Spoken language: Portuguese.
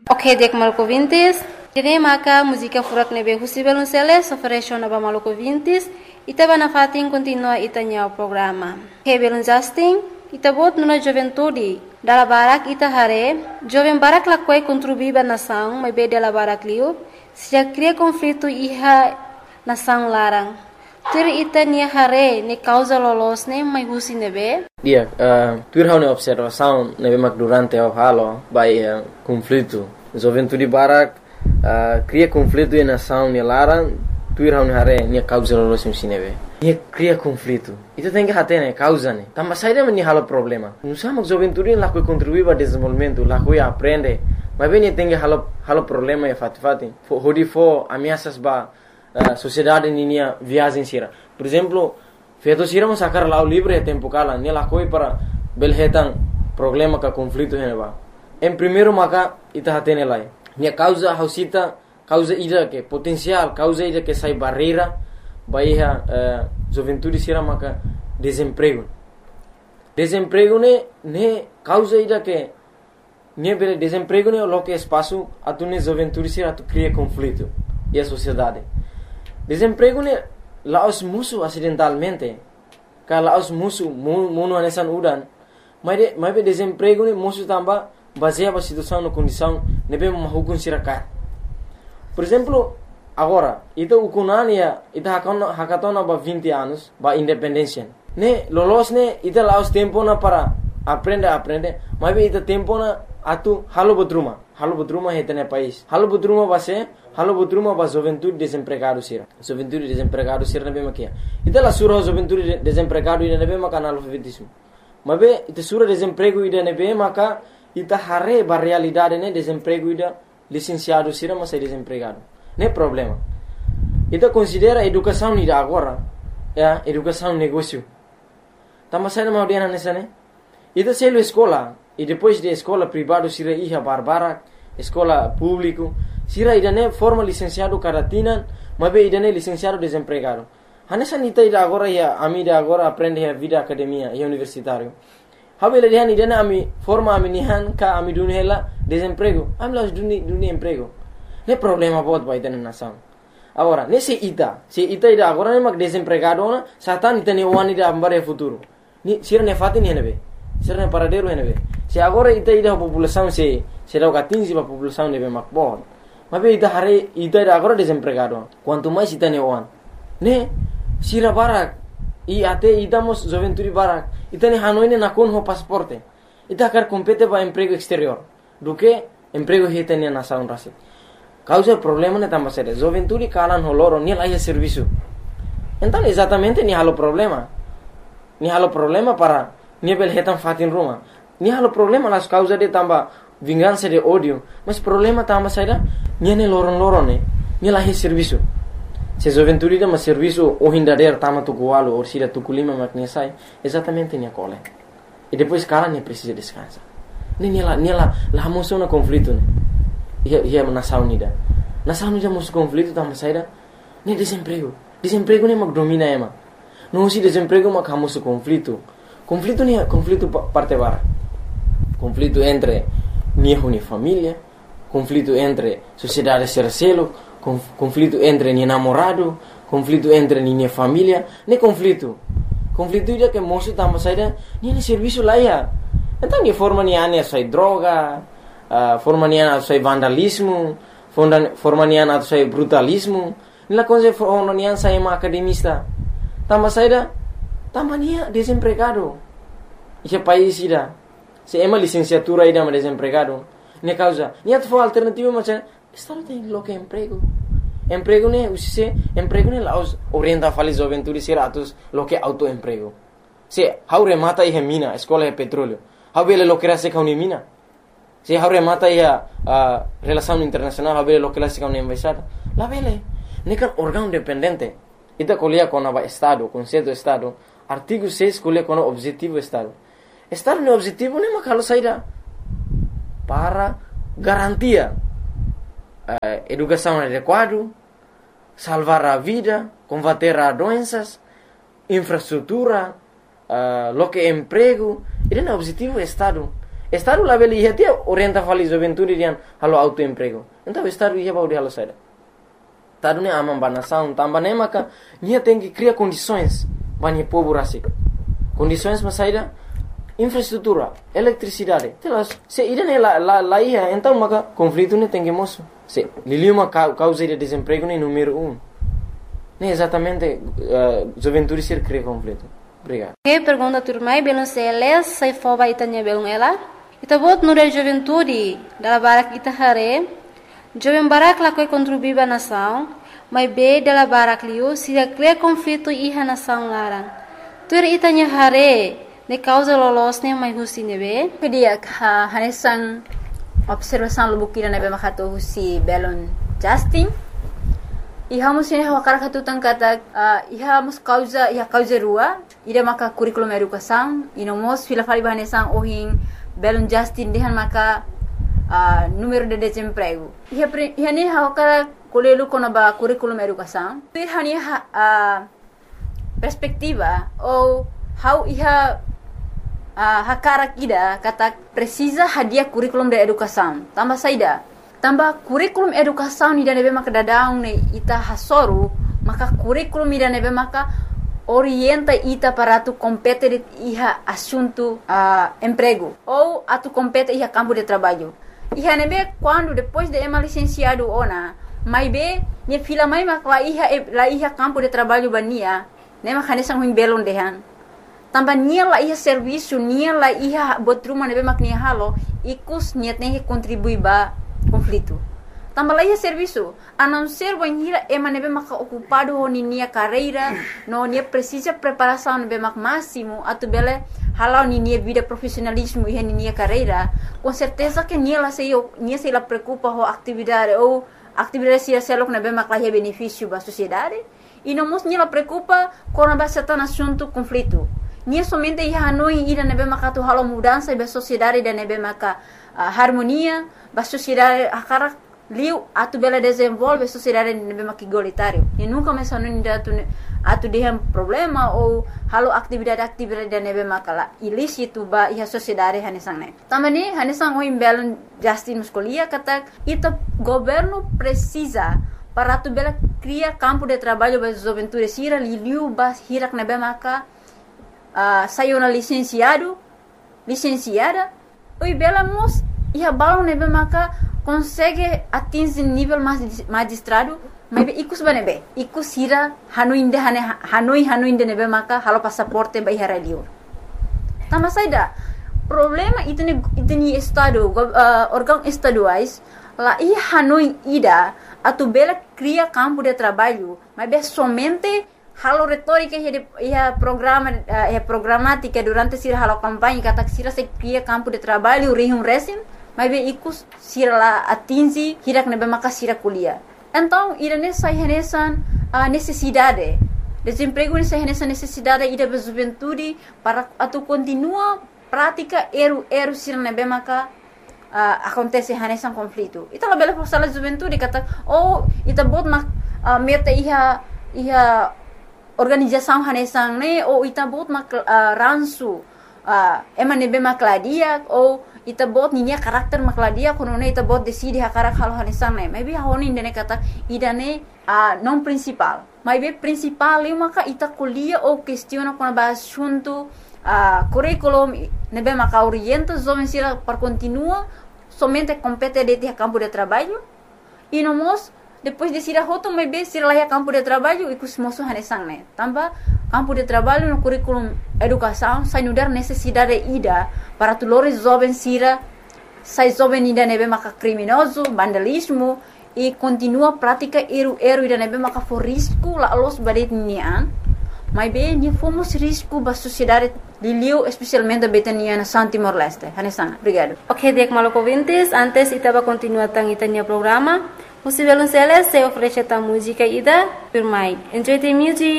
Ok, dek maluco vintis. Kini maka música furak nebe husibel unseles ofereció naba maluco vintis. Ita bana fatin continua itanya o programa. Hebelun Justin, ita bot nuna juventude. Dala barak ita hare, jovem barak lakwai contribuiba nação, mas be dela barak liu, se já cria conflito iha nação larang. Tur ita nia hare ne causa lolos ne mai husi nebe. Dia, tur hau ne observação nebe mak durante o halo by conflito. Juventude barak cria conflito em nação ne larang, tur hau ne hare nia causa lolos musi nebe. Nia cria conflito. Itu tem que hate ne causa ne. Tambah saída meni halo problema. Nusa mak juventude lakoi contribuir para desenvolvimento, lakoi aprende. Mas bem tem que halo problema ya fati. Hodi fo ameaças ba sociedade ninia viagem sira. Por exemplo, feito sira mas sacar lá o livre tempo kala, ne lakoi para belhetan problema ka conflito hene ba. Em primeiro maka ita hate ne lai. Nia causa hausita, causa ida que potencial, causa ida que sai barreira. Bahia juventude sira maka desemprego. Desemprego ne causa ida que ne bele desemprego ne lo que espaço atu ne juventude sira tu cria conflito e a sociedade. Desemprego ne laos musu acidentalmente. Ka laos musu muno anesan udan. Mas be desemprego ne musu tamba baseia a situação na condição ne be mahukun sira ka. Por exemplo, agora, ita ukunania, ita hakatona ba 20 anos, ba independência. Ne, lolos ne, ita laos tempo na para aprende, mas be ita tempo na atu halo bodruma heta ne país. Halo bodruma ba juventude desempregado sira. Juventude desempregado sira ne be makia. Ita la sura juventude desempregado ida ne be maka analfabetismo. Mas be ita sura desemprego ida ne be maka ita hare ba realidade ne desemprego ida licenciado sira mas é desempregado. Não é problema. Então considera educação ida agora, educação negócio. Tama sai na audiana nessa né? Então se ele escola e depois de escola privado sira iha barbara, escola público, sira ida né forma licenciado caratina, mas be ida né licenciado desempregado. Hanessa nita ida agora ia amida agora aprende a vida academia e universitário. Habele dia ida né ami forma ami nihan ka ami dunela desemprego. Am las duni emprego. Não é problema bot ba ita na nação. Agora, se ita ida agora ne mag desempregado na, satan ita ne wani da ambare futuro. Ni sira ne fati ni henebe. Sira ne paradero henebe. Se agora ita ida população se da 15 ba população ne be mak bot. Mas be ita hare ita ida agora desempregado. Quanto mais ita ne wan. Ne sira barak e até ita mos juventude barak. Ita ne hanoi ne nakon ho pasaporte. Ita kar compete ba emprego exterior. Do que emprego hita ne nação rasi. Causa problema ne tamba sério. Juventude kalan holoro ni lá serviço. Então exatamente ni halo problema. Ni halo problema para ni bel hetan fatin Roma. Ni halo problema las causa de tamba vingança de ódio. Mas problema tamba sério ni ne loron ni lá serviço. Se juventude de mas serviço o hindader tama tukualo ou sira tukulima maknesai exatamente ni cole. E depois kalan ni precisa descansar. Ni lá moção na conflito né. Ia nação unida musu conflito tama saída nem desemprego nem mag domina ema não se desemprego mag hamusu conflito parte bara conflito entre minha família conflito entre sociedade sercelo conflito entre minha namorado conflito entre minha família nem conflito ida que moço tama saída nem serviço lá ia então que forma ni ane sai droga forma niana atau vandalismo, forma niana atau brutalismo. Nila coisa forma niana sai academista. Tama saída, tama nia desempregado. Esse país ida, se ema licenciatura ida mas desempregado. Ne causa, nia tu alternativa macam, estado tem lo que emprego. Emprego ne usise, emprego ne laos orienta fali juventude sira atus lo que autoemprego. Se haure mata ihe mina, escola de petróleo. Haubele lo que era se mina. Se haure mata ia relação internacional haver lo que la sica una embaixada la vele nekan órgão dependente ita colia com o estado conceito estado artigo 6 colia com o objetivo estado no objetivo ne makalo saída para garantia educação adequada salvar a vida combater a doenças infraestrutura lo que emprego ida no objetivo estado Estado lá beli ia dia orienta fali juventude dian halo autoemprego. Então Estado ia baudi halo saída. Estado ne amam banação, tambah ne maka nia tem que criar condições banyak povo rasik. Condições mas saída infraestrutura, eletricidade. Telas, se irene lá ia, então maka conflito ne tem que moço. Se liliu uma causa de desemprego ne número 1. Ne exatamente juventude ser cria conflito. Obrigado. Que pergunta turmai belum seles sai foba itanya belum ela. Ita bot nure juventude dalla barak ita hare. Jovem barak la koi contribuiba nação, mas be dalla barak liu se cria conflito iha nação larang. Tur itanya hare ne causa lolosne mai husi nebe. Kedia hanesang observação lubukira nebe makato husi belon Justin. Iha musine hawakara katutang kata iha mus causa rua ida maka curriculum educação inomos fila fali bahanesang ohin belon Justin dehan maka número de desemprego. Iha ne hawakara kolelu kona ba curriculum educação. Iha ni perspectiva ou how iha hakara kida kata precisa hadia curriculum de educação. Tambah saida. Tambah curriculum educação ni nebe maka dadaung ne ita hasoru maka curriculum ni nebe maka orienta ita para tu compete iha assunto emprego ou atu compete iha campo de trabalho. Iha nebe quando depois de ema licenciado ona mai be ne fila mai maka la iha campo de trabalho bania ne maka nesang huim belon dehan. Tambah nia la iha serviço nia la iha botruma nebe mak nia halo ikus nia tem que contribuir ba conflito. Tambah la iha serviço a não ser banhira ema nebe mak ocupado ho nia carreira no nia precisa preparação nebe mak máximo atu bele halau nia vida profissionalismo iha nia carreira com certeza que nia se la preocupa ho atividade ou atividade se selok nebe mak la iha benefício ba sociedade e não mos nia la preocupa com a certa assunto conflito. Nia somente iha hanoi ida nebe maka tu halo mudança ba sociedade da nebe maka harmonia ba sociedade akara liu atu bela desenvolve sociedade nebe maka igualitário. E nunca mais hanoi atu dehem problema ou halo atividade da nebe maka la ilícito ba iha sociedade hanesang ne. Tambani hanesang o imbelon Justin Muscolia kata ita governo precisa para tu bela cria campo de trabalho ba juventude sira liu ba hirak nebe maka saiu na licenciada, o bela mos ia balão nebe maka consegue atingir nível magistrado, mas ikus banebe, ikus hira hanoi inde nebe maka halo passaporte ba ihara liur. Tama saida problema itu ni estado órgão estaduais lá ia hanoi ida atu bela cria campo de trabalho, mas be somente halo retórica ia programática durante sira halo campanha kata sira se cria campo de trabalho rihum resim mas be ikus sira la atingi hirak nebe maka sira kuliah. Então irane sai hanesan necessidade desemprego ni sai hanesan necessidade ida be juventude para atu continua prática eru sira nebe maka acontece hanesan conflito. Ita la bela sala juventude kata ita bot mak meta iha organização hanesang ne ou ita bot mak ransu ema nebe makladia ou ita bot ninya karakter makladia kono ne ita bot decide hakarak halo hanesang ne maybe honi ndene kata idane non principal maybe principal maka ita kuliah ou questiona kono ba assunto curriculum nebe maka orienta jovem sira para continua somente compete de campo de trabalho e nomos depois de sira hoto mai be sira lá campo de trabalho e cusmoso hanesang ne tambah campo de trabalho no curriculum educação sai nudar necessidade ida para tulores jovem sira sai jovem ida nebe maka criminoso vandalismo e continua prática eru ida nebe maka for risco la los badet nian mai be ni fomos risco ba sociedade liliu especialmente betania na Timor Leste hanesang. Obrigado. Ok, dek maloko vintes antes itaba continua tang itania programa. Musivelun Celes se oferece ta música ida, Enjoy the music.